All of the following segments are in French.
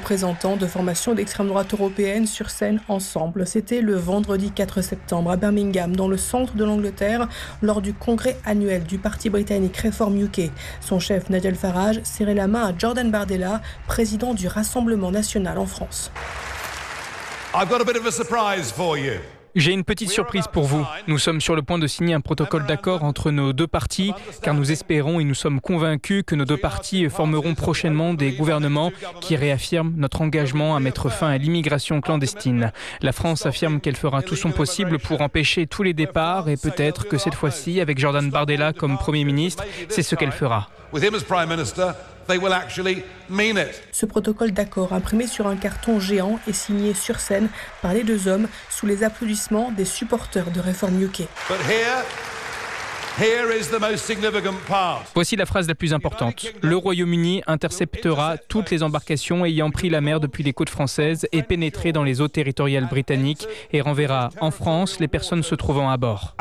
représentants de formations d'extrême droite européenne sur scène ensemble. C'était le vendredi 4 septembre à Birmingham, dans le centre de l'Angleterre, lors du congrès annuel du parti britannique Reform UK. Son chef, Nigel Farage, serrait la main à Jordan Bardella, président du Rassemblement national en France. I've got a bit of a surprise for you. J'ai une petite surprise pour vous. Nous sommes sur le point de signer un protocole d'accord entre nos deux partis, car nous espérons et nous sommes convaincus que nos deux partis formeront prochainement des gouvernements qui réaffirment notre engagement à mettre fin à l'immigration clandestine. La France affirme qu'elle fera tout son possible pour empêcher tous les départs et peut-être que cette fois-ci, avec Jordan Bardella comme Premier ministre, c'est ce qu'elle fera. Ce protocole d'accord, imprimé sur un carton géant et signé sur scène par les deux hommes sous les applaudissements des supporters de Reform UK. Voici la phrase la plus importante. Le Royaume-Uni interceptera toutes les embarcations ayant pris la mer depuis les côtes françaises et pénétré dans les eaux territoriales britanniques et renverra en France les personnes se trouvant à bord.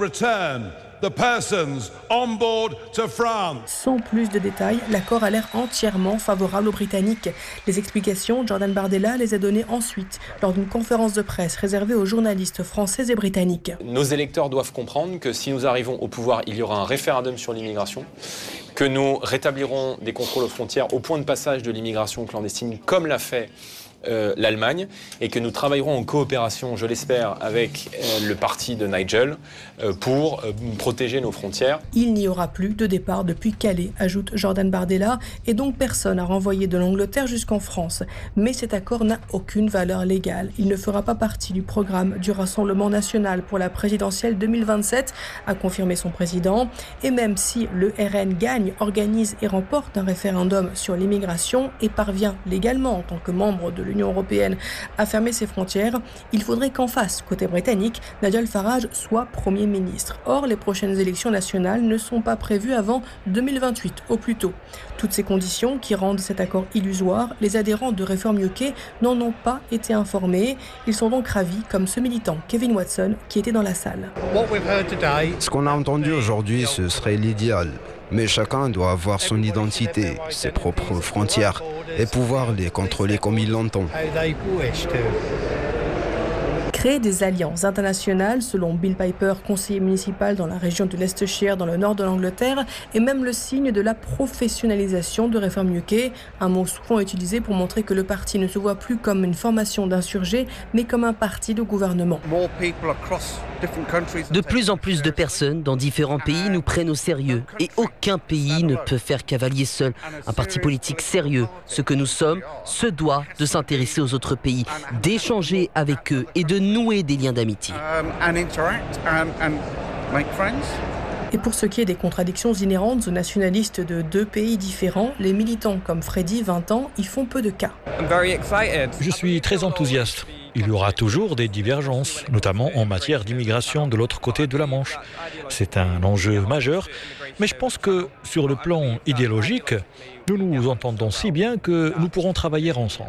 Sans plus de détails, l'accord a l'air entièrement favorable aux Britanniques. Les explications, Jordan Bardella les a données ensuite, lors d'une conférence de presse réservée aux journalistes français et britanniques. Nos électeurs doivent comprendre que si nous arrivons au pouvoir, il y aura un référendum sur l'immigration, que nous rétablirons des contrôles aux frontières au point de passage de l'immigration clandestine, comme l'a fait l'Allemagne, et que nous travaillerons en coopération, je l'espère, avec le parti de Nigel pour protéger nos frontières. Il n'y aura plus de départ depuis Calais, ajoute Jordan Bardella, et donc personne à renvoyer de l'Angleterre jusqu'en France. Mais cet accord n'a aucune valeur légale. Il ne fera pas partie du programme du Rassemblement national pour la présidentielle 2027, a confirmé son président. Et même si le RN gagne, organise et remporte un référendum sur l'immigration et parvient légalement en tant que membre de l'Union européenne à fermer ses frontières, il faudrait qu'en face, côté britannique, Nigel Farage soit Premier ministre. Or, les prochaines élections nationales ne sont pas prévues avant 2028 au plus tôt. Toutes ces conditions qui rendent cet accord illusoire, les adhérents de Reform UK n'en ont pas été informés. Ils sont donc ravis, comme ce militant Kevin Watson qui était dans la salle. Ce qu'on a entendu aujourd'hui, ce serait l'idéal. Mais chacun doit avoir son identité, ses propres frontières, et pouvoir les contrôler comme il l'entend. Créer des alliances internationales, selon Bill Piper, conseiller municipal dans la région de Leicestershire, dans le nord de l'Angleterre, est même le signe de la professionnalisation de Reform UK, un mot souvent utilisé pour montrer que le parti ne se voit plus comme une formation d'insurgés, mais comme un parti de gouvernement. De plus en plus de personnes dans différents pays nous prennent au sérieux et aucun pays ne peut faire cavalier seul. Un parti politique sérieux, ce que nous sommes, se doit de s'intéresser aux autres pays, d'échanger avec eux et de nouer des liens d'amitié. Et pour ce qui est des contradictions inhérentes aux nationalistes de deux pays différents, les militants comme Freddy, 20 ans, y font peu de cas. Je suis très enthousiaste. Il y aura toujours des divergences, notamment en matière d'immigration de l'autre côté de la Manche. C'est un enjeu majeur, mais je pense que sur le plan idéologique, nous nous entendons si bien que nous pourrons travailler ensemble.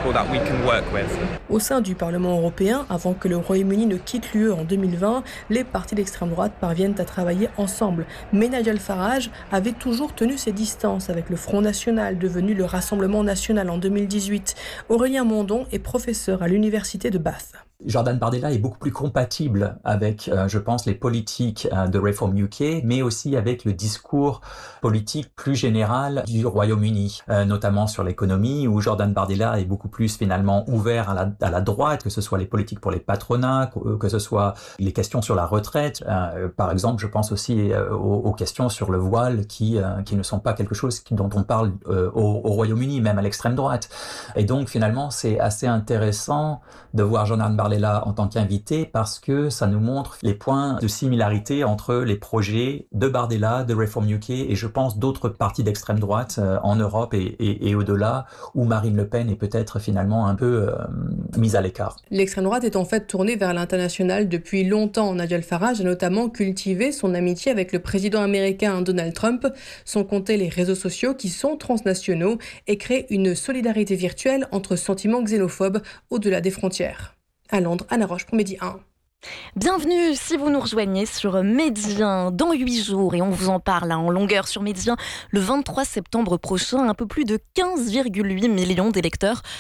Au sein du Parlement européen, avant que le Royaume-Uni ne quitte l'UE en 2020, les partis d'extrême droite parviennent à travailler ensemble. Mais Nigel Farage avait toujours tenu ses distances avec le Front National, devenu le Rassemblement National en 2018. Aurélien Mondon est professeur à l'université de Bath. Jordan Bardella est beaucoup plus compatible avec, je pense, les politiques de Reform UK, mais aussi avec le discours politique plus général du Royaume-Uni, notamment sur l'économie, où Jordan Bardella est beaucoup plus finalement ouvert à la droite, que ce soit les politiques pour les patronats, que ce soit les questions sur la retraite. Par exemple, je pense aussi aux questions sur le voile qui ne sont pas quelque chose dont on parle au Royaume-Uni, même à l'extrême droite. Et donc, finalement, c'est assez intéressant de voir Jordan Bardella en tant qu'invité parce que ça nous montre les points de similarité entre les projets de Bardella, de Reform UK et je pense d'autres partis d'extrême droite en Europe et au-delà où Marine Le Pen est peut-être finalement un peu mise à l'écart. L'extrême droite est en fait tournée vers l'international depuis longtemps. Nigel Farage a notamment cultivé son amitié avec le président américain Donald Trump, sans compter les réseaux sociaux qui sont transnationaux et créent une solidarité virtuelle entre sentiments xénophobes au-delà des frontières. À Londres, Anna Roche pour Midi 1. Bienvenue si vous nous rejoignez sur Midi 1 dans 8 jours et on vous en parle en longueur sur Midi 1 le 23 septembre prochain. Un peu plus de 15,8 millions d'électeurs